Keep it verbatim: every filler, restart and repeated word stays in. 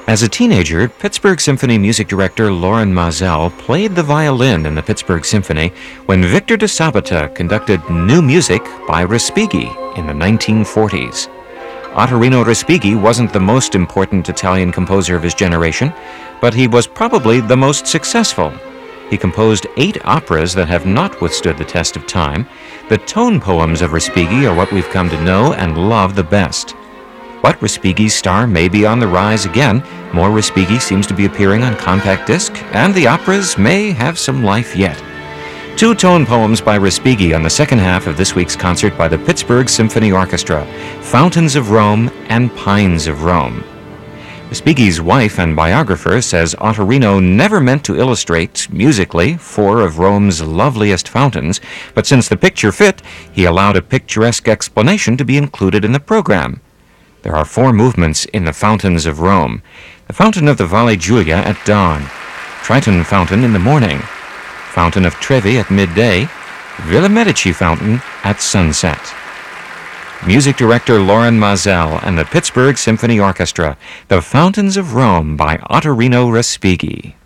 As a teenager, Pittsburgh Symphony music director Loren Maazel played the violin in the Pittsburgh Symphony when Victor de Sabata conducted New Music by Respighi in the nineteen forties. Ottorino Respighi wasn't the most important Italian composer of his generation, but he was probably the most successful. He composed eight operas that have not withstood the test of time. The tone poems of Respighi are what we've come to know and love the best. But Respighi's star may be on the rise again. More Respighi seems to be appearing on compact disc, and the operas may have some life yet. Two tone poems by Respighi on the second half of this week's concert by the Pittsburgh Symphony Orchestra, Fountains of Rome and Pines of Rome. Respighi's wife and biographer says Ottorino never meant to illustrate, musically, four of Rome's loveliest fountains, but since the picture fit, he allowed a picturesque explanation to be included in the program. There are four movements in the Fountains of Rome. The Fountain of the Valle Giulia at dawn, Triton Fountain in the morning, Fountain of Trevi at midday, Villa Medici Fountain at sunset. Music director Loren Maazel and the Pittsburgh Symphony Orchestra, The Fountains of Rome by Ottorino Respighi.